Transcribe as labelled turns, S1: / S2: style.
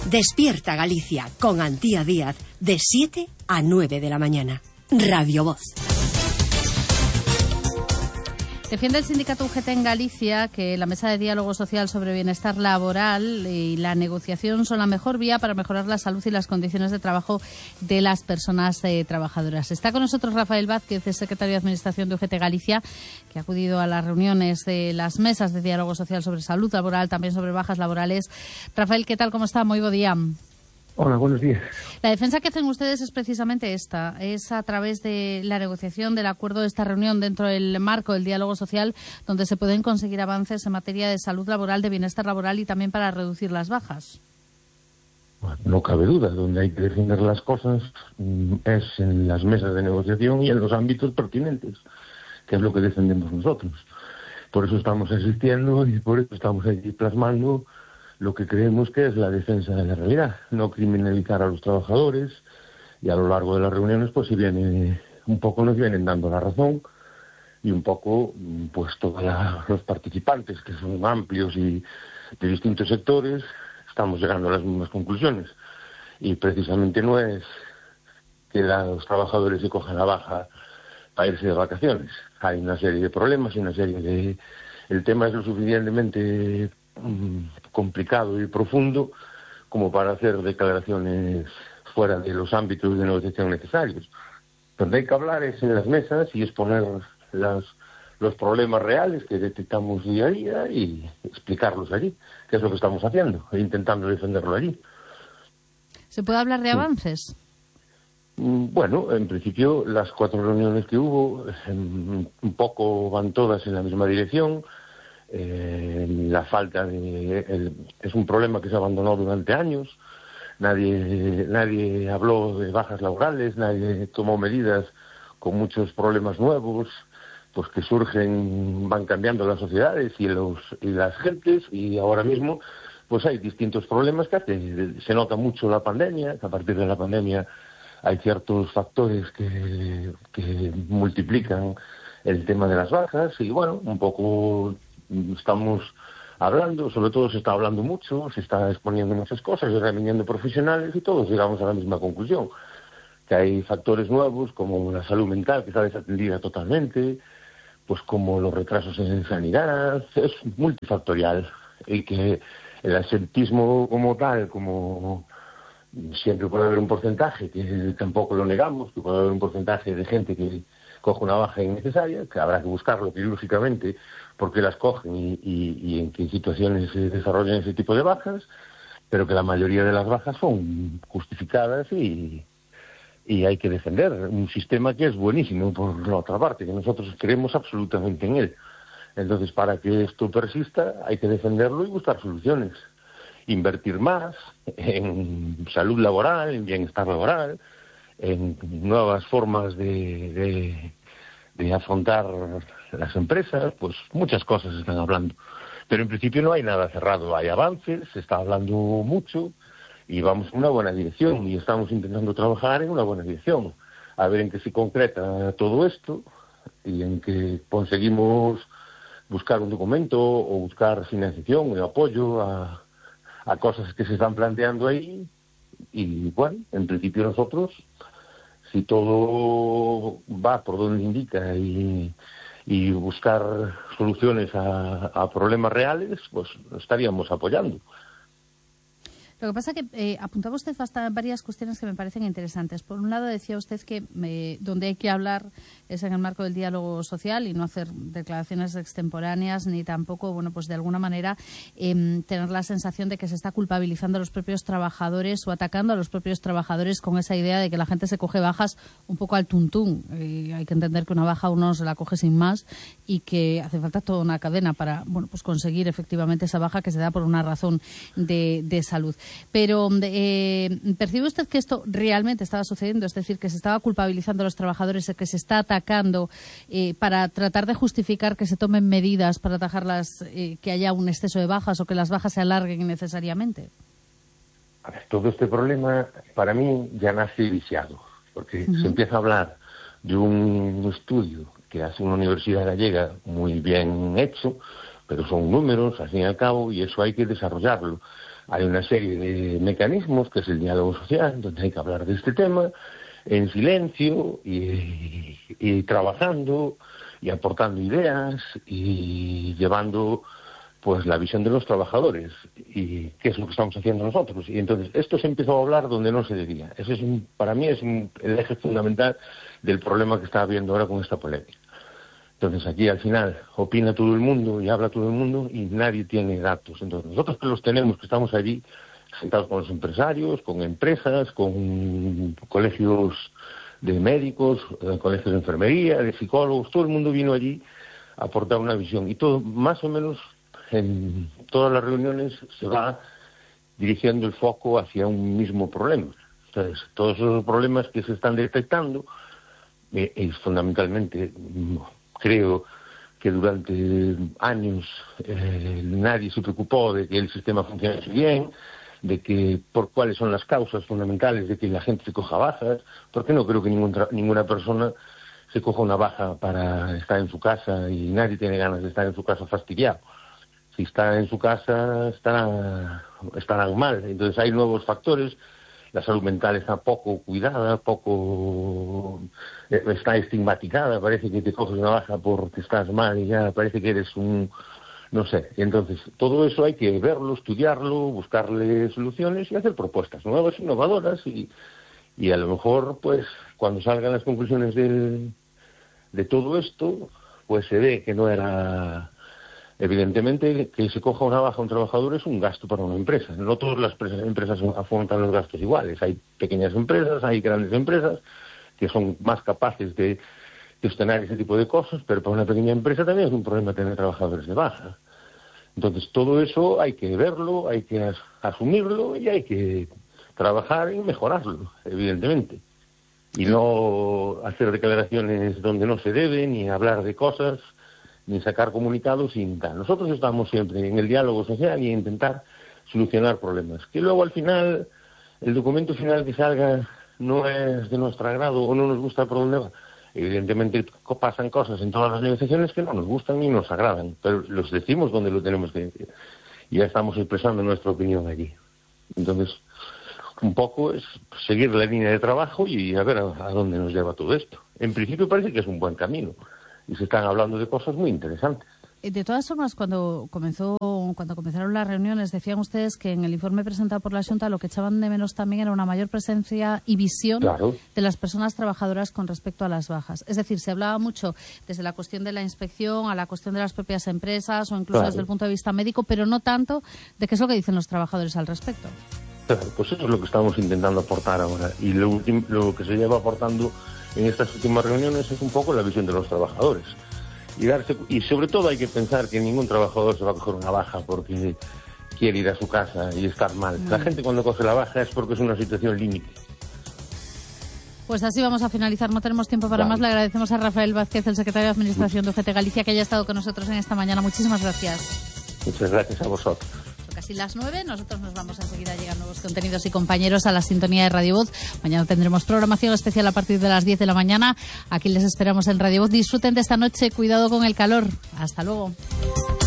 S1: Despierta Galicia con Antía Díaz de 7 a 9 de la mañana. Radio Voz.
S2: Defiende el sindicato UGT en Galicia que la mesa de diálogo social sobre bienestar laboral y la negociación son la mejor vía para mejorar la salud y las condiciones de trabajo de las personas trabajadoras. Está con nosotros Rafael Vázquez, es secretario de Administración de UGT Galicia, que ha acudido a las reuniones de las mesas de diálogo social sobre salud laboral, también sobre bajas laborales. Rafael, ¿qué tal? ¿Cómo está? Muy buen día.
S3: Hola, buenos días.
S2: La defensa que hacen ustedes es precisamente esta, es a través de la negociación del acuerdo de esta reunión dentro del marco del diálogo social, donde se pueden conseguir avances en materia de salud laboral, de bienestar laboral y también para reducir las bajas.
S3: Bueno, no cabe duda, donde hay que defender las cosas es en las mesas de negociación y en los ámbitos pertinentes, que es lo que defendemos nosotros. Por eso estamos asistiendo y por eso estamos ahí plasmando lo que creemos que es la defensa de la realidad, no criminalizar a los trabajadores, y a lo largo de las reuniones pues un poco nos vienen dando la razón, y un poco pues todos los participantes, que son amplios y de distintos sectores, estamos llegando a las mismas conclusiones. Y precisamente no es que los trabajadores se cojan la baja para irse de vacaciones. Hay una serie de problemas y una serie de... El tema es lo suficientemente complicado y profundo como para hacer declaraciones fuera de los ámbitos de negociación necesarios. Donde hay que hablar es en las mesas y exponer los problemas reales que detectamos día a día y explicarlos allí, que es lo que estamos haciendo, e intentando defenderlo allí.
S2: ¿Se puede hablar de avances?
S3: Bueno, en principio las 4 reuniones que hubo un poco van todas en la misma dirección. La falta es un problema que se abandonó durante años. Nadie habló de bajas laborales, nadie tomó medidas con muchos problemas nuevos, pues que surgen, van cambiando las sociedades y las gentes, y ahora mismo pues hay distintos problemas que se nota mucho la pandemia, que a partir de la pandemia hay ciertos factores que multiplican el tema de las bajas, y bueno, un poco estamos hablando, sobre todo se está hablando mucho, se está exponiendo muchas cosas, se están viniendo profesionales y todos llegamos a la misma conclusión, que hay factores nuevos como la salud mental, que está desatendida totalmente, pues como los retrasos en sanidad, es multifactorial, y que el absentismo como tal, como siempre puede haber un porcentaje, que tampoco lo negamos, que puede haber un porcentaje de gente que coge una baja innecesaria, que habrá que buscarlo quirúrgicamente porque las cogen y en qué situaciones se desarrollan ese tipo de bajas, pero que la mayoría de las bajas son justificadas y hay que defender un sistema que es buenísimo por la otra parte, que nosotros creemos absolutamente en él. Entonces, para que esto persista hay que defenderlo y buscar soluciones. Invertir más en salud laboral, en bienestar laboral, en nuevas formas de afrontar las empresas, pues muchas cosas se están hablando. Pero en principio no hay nada cerrado, hay avances, se está hablando mucho y vamos en una buena dirección y estamos intentando trabajar en una buena dirección. A ver en qué se concreta todo esto y en qué conseguimos buscar un documento o buscar financiación o apoyo a cosas que se están planteando ahí. Y bueno, en principio nosotros, si todo va por donde indica y buscar soluciones a problemas reales, pues estaríamos apoyando.
S2: Lo que pasa es que apuntaba usted varias cuestiones que me parecen interesantes. Por un lado, decía usted que donde hay que hablar es en el marco del diálogo social y no hacer declaraciones extemporáneas ni tampoco, bueno, pues de alguna manera tener la sensación de que se está culpabilizando a los propios trabajadores o atacando a los propios trabajadores con esa idea de que la gente se coge bajas un poco al tuntún. Hay que entender que una baja uno se la coge sin más y que hace falta toda una cadena para, bueno, pues conseguir efectivamente esa baja que se da por una razón de salud. Pero ¿percibe usted que esto realmente estaba sucediendo? Es decir, que se estaba culpabilizando a los trabajadores, que se está atacando para tratar de justificar que se tomen medidas para atajar que haya un exceso de bajas o que las bajas se alarguen innecesariamente.
S3: A ver, todo este problema para mí ya nace viciado, porque se empieza a hablar de un estudio que hace una universidad gallega muy bien hecho, pero son números, al fin y al cabo, y eso hay que desarrollarlo. Hay una serie de mecanismos, que es el diálogo social, donde hay que hablar de este tema, en silencio y trabajando y aportando ideas y llevando pues la visión de los trabajadores, y qué es lo que estamos haciendo nosotros. Y entonces esto se empezó a hablar donde no se debía. Ese es para mí es el eje fundamental del problema que está habiendo ahora con esta polémica. Entonces aquí al final opina todo el mundo y habla todo el mundo y nadie tiene datos. Entonces nosotros que los tenemos, que estamos allí sentados con los empresarios, con empresas, con colegios de médicos, colegios de enfermería, de psicólogos, todo el mundo vino allí a aportar una visión. Y todo, más o menos, en todas las reuniones se va dirigiendo el foco hacia un mismo problema. Entonces, todos esos problemas que se están detectando, es fundamentalmente, creo que durante años nadie se preocupó de que el sistema funcionase bien, de que por cuáles son las causas fundamentales de que la gente se coja bajas, porque no creo que ninguna persona se coja una baja para estar en su casa, y nadie tiene ganas de estar en su casa fastidiado. Si está en su casa estarán mal. Entonces hay nuevos factores. La salud mental está poco cuidada, está estigmatizada. Parece que te coges una baja porque estás mal y ya parece que eres no sé. Entonces todo eso hay que verlo, estudiarlo, buscarle soluciones y hacer propuestas nuevas, innovadoras, y a lo mejor pues cuando salgan las conclusiones de todo esto, pues se ve que no era... Evidentemente, que se coja una baja a un trabajador es un gasto para una empresa. No todas las empresas afrontan los gastos iguales. Hay pequeñas empresas, hay grandes empresas que son más capaces de gestionar ese tipo de cosas, pero para una pequeña empresa también es un problema tener trabajadores de baja. Entonces, todo eso hay que verlo, hay que asumirlo y hay que trabajar y mejorarlo, evidentemente. Y no hacer declaraciones donde no se debe, ni hablar de cosas, ni sacar comunicados sin tal. Nosotros estamos siempre en el diálogo social y en intentar solucionar problemas. Que luego al final, el documento final que salga no es de nuestro agrado o no nos gusta por dónde va. Evidentemente pasan cosas en todas las negociaciones que no nos gustan ni nos agradan, pero los decimos donde lo tenemos que decir. Y ya estamos expresando nuestra opinión allí. Entonces, un poco es seguir la línea de trabajo y a ver a dónde nos lleva todo esto. En principio parece que es un buen camino. Y se están hablando de cosas muy interesantes.
S2: De todas formas, cuando comenzaron las reuniones, decían ustedes que en el informe presentado por la Xunta lo que echaban de menos también era una mayor presencia y visión de las personas trabajadoras con respecto a las bajas. Es decir, se hablaba mucho desde la cuestión de la inspección a la cuestión de las propias empresas o incluso desde el punto de vista médico, pero no tanto de qué es lo que dicen los trabajadores al respecto.
S3: Claro, pues eso es lo que estamos intentando aportar ahora. Y lo que se lleva aportando en estas últimas reuniones es un poco la visión de los trabajadores. Y sobre todo hay que pensar que ningún trabajador se va a coger una baja porque quiere ir a su casa y estar mal. La gente cuando coge la baja es porque es una situación límite.
S2: Pues así vamos a finalizar, no tenemos tiempo para más. Le agradecemos a Rafael Vázquez, el secretario de Administración de UGT Galicia, que haya estado con nosotros en esta mañana. Muchísimas gracias.
S3: Muchas gracias a vosotros.
S2: Casi las 9, nosotros nos vamos enseguida, llegan nuevos contenidos y compañeros a la sintonía de Radio Voz. Mañana tendremos programación especial a partir de las 10 de la mañana. Aquí les esperamos en Radio Voz. Disfruten de esta noche, cuidado con el calor. Hasta luego.